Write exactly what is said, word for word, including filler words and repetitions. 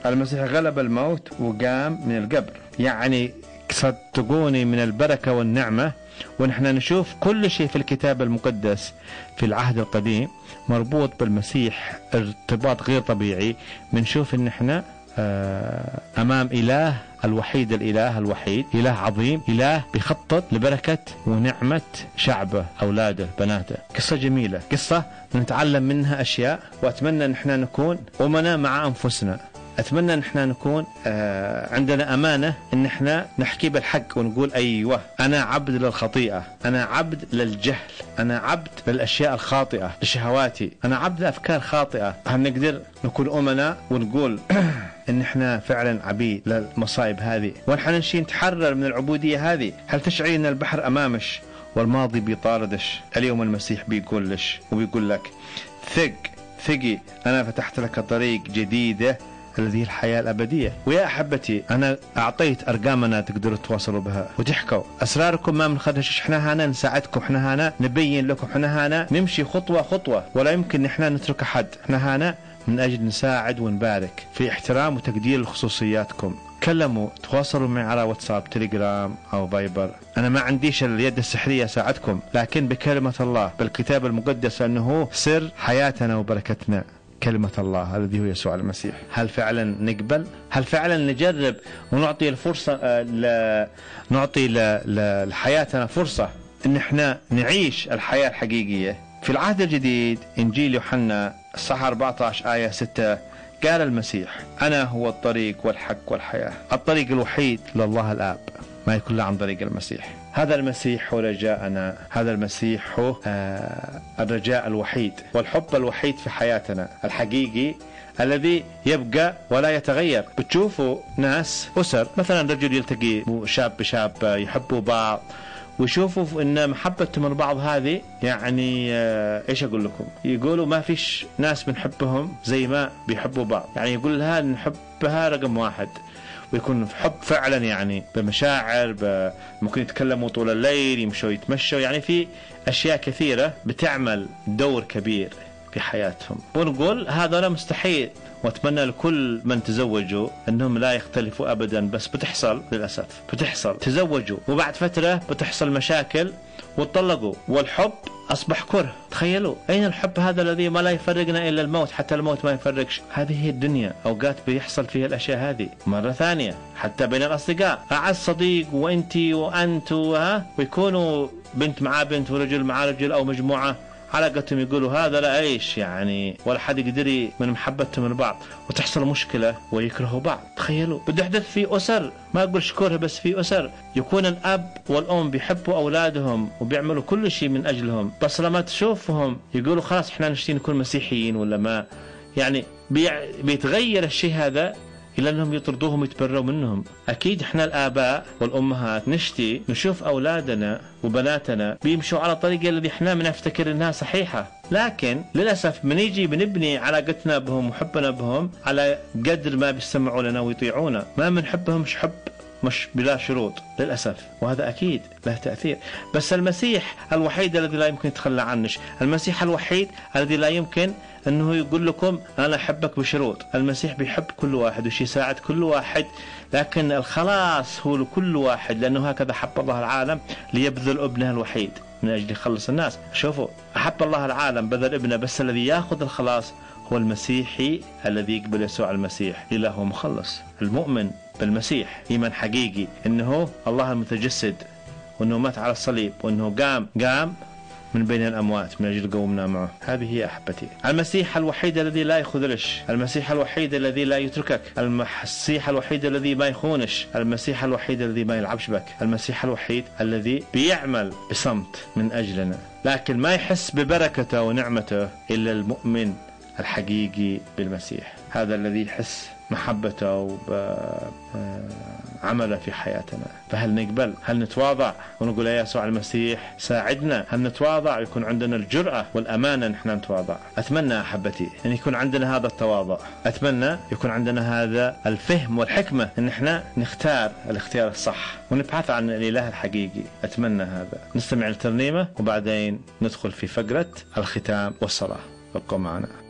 المسيح غلب الموت وقام من القبر، يعني صدقوني من البركة والنعمة. ونحن نشوف كل شيء في الكتاب المقدس في العهد القديم مربوط بالمسيح ارتباط غير طبيعي. بنشوف ان احنا امام اله الوحيد، الاله الوحيد، اله عظيم، اله بيخطط لبركة ونعمة شعبه، اولاده، بناته. قصة جميلة، قصة نتعلم منها اشياء، واتمنى ان احنا نكون امنا مع انفسنا. اتمنى ان احنا نكون آه عندنا امانة ان احنا نحكي بالحق ونقول ايوه انا عبد للخطيئة، انا عبد للجهل، انا عبد للاشياء الخاطئة، لشهواتي، انا عبد لافكار خاطئة. هل نقدر نكون امنا ونقول ان احنا فعلا عبيد للمصايب هذه، ونحن نشي نتحرر من العبودية هذه؟ هل تشعرين ان البحر امامش والماضي بيطاردش؟ اليوم المسيح بيقول لش وبيقول لك ثق ثقي، انا فتحت لك طريق جديدة الذي الحياة الأبدية. ويا أحبتي أنا أعطيت أرقامنا تقدروا تواصلوا بها وتحكوا أسراركم، ما بنخدش. إحنا هنا نساعدكم، إحنا هنا نبين لكم، إحنا هنا نمشي خطوة خطوة، ولا يمكن إحنا نترك أحد. إحنا هنا من أجل نساعد ونبارك في احترام وتقدير لخصوصياتكم. كلموا، تواصلوا معي على واتساب، تليجرام أو فايبر. أنا ما عنديش اليد السحرية أساعدكم، لكن بكلمة الله بالكتاب المقدس أنه سر حياتنا وبركتنا، كلمة الله الذي هو يسوع المسيح. هل فعلا نقبل؟ هل فعلا نجرب ونعطي الفرصة ل... نعطي ل... ل... لحياتنا فرصة ان احنا نعيش الحياة الحقيقية؟ في العهد الجديد انجيل يوحنا الصح أربعة عشر آية ستة قال المسيح انا هو الطريق والحق والحياة. الطريق الوحيد لله الآب ما يكون عن طريق المسيح. هذا المسيح هو رجاءنا، هذا المسيح هو آه الرجاء الوحيد والحب الوحيد في حياتنا الحقيقي الذي يبقى ولا يتغير. بتشوفوا ناس أسر مثلا رجل يلتقي شاب بشاب يحبوا بعض ويشوفوا ان محبتهم البعض هذه يعني آه ايش اقول لكم، يقولوا ما فيش ناس بنحبهم زي ما بيحبوا بعض. يعني يقول لها نحبها رقم واحد، ويكون حب فعلا يعني بمشاعر، ممكن يتكلموا طول الليل، يمشوا يتمشوا، يعني في أشياء كثيرة بتعمل دور كبير في حياتهم. ونقول هذا لا مستحيل، واتمنى لكل من تزوجوا انهم لا يختلفوا ابدا، بس بتحصل للأسف، بتحصل تزوجوا وبعد فترة بتحصل مشاكل وتطلقوا والحب أصبح كره. تخيلوا أين الحب هذا الذي ما لا يفرقنا إلا الموت، حتى الموت ما يفرقش. هذه هي الدنيا، أوقات بيحصل فيها الأشياء هذه. مرة ثانية حتى بين الأصدقاء، أعز صديق وأنتي وأنت وها، ويكونوا بنت مع بنت ورجل مع رجل أو مجموعة علاقتهم يقولوا هذا لا ايش يعني، ولا حد يقدر من محبتهم لبعض، وتحصل مشكلة ويكرهوا بعض. تخيلوا بده يحدث في أسر، ما أقول شكورها، بس في أسر يكون الأب والأم بيحبوا أولادهم وبيعملوا كل شيء من أجلهم، بس لما تشوفهم يقولوا خلاص إحنا نشتي نكون مسيحيين ولا ما، يعني بيتغير الشيء هذا إلا أنهم يطردوهم ويتبروا منهم. أكيد إحنا الآباء والأمهات نشتي نشوف أولادنا وبناتنا بيمشوا على طريقة الذي إحنا بنفتكر إنها صحيحة، لكن للأسف بنيجي بنبني علاقتنا بهم وحبنا بهم على قدر ما بيسمعوا لنا ويطيعونا، ما بنحبهمش حب مش بلا شروط للأسف، وهذا أكيد له تأثير. بس المسيح الوحيد الذي لا يمكن يتخلى عنش، المسيح الوحيد الذي لا يمكن أنه يقول لكم أنا أحبك بشروط. المسيح بيحب كل واحد وش يساعد كل واحد، لكن الخلاص هو لكل واحد، لأنه هكذا حب الله العالم ليبذل ابنه الوحيد من أجل يخلص الناس. شوفوا، أحب الله العالم بذل ابنه، بس الذي يأخذ الخلاص هو المسيحي الذي يقبل يسوع المسيح إله ومخلص. المؤمن بالمسيح إيمان حقيقي إنه الله المتجسد، وإنه مات على الصليب، وإنه قام قام من بين الأموات من أجل قومنا معه. هذه هي أحبتي المسيح الوحيد الذي لا يخذلش، المسيح الوحيد الذي لا يتركك، المسيح الوحيد الذي ما يخونش، المسيح الوحيد الذي ما يلعبش بك، المسيح الوحيد الذي بيعمل بصمت من أجلنا، لكن ما يحس ببركته ونعمته إلا المؤمن الحقيقي بالمسيح. هذا الذي يحس محبته وعمله في حياتنا. فهل نقبل؟ هل نتواضع ونقول يا يسوع المسيح ساعدنا؟ هل نتواضع ويكون عندنا الجرأة والأمانة نحن نتواضع؟ أتمنى أحبتي أن يكون عندنا هذا التواضع، أتمنى يكون عندنا هذا الفهم والحكمة أن احنا نختار الاختيار الصح ونبحث عن الإله الحقيقي. أتمنى هذا. نستمع للترنيمة وبعدين ندخل في فقرة الختام والصلاة. ابقوا معنا.